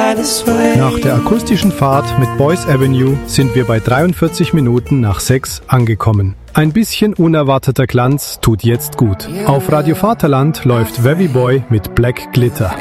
Nach der akustischen Fahrt mit Boyce Avenue sind wir bei 43 Minuten nach 6 angekommen. Ein bisschen unerwarteter Glanz tut jetzt gut. Auf Radio Vaterland läuft Wavy Boy mit Black Glitter.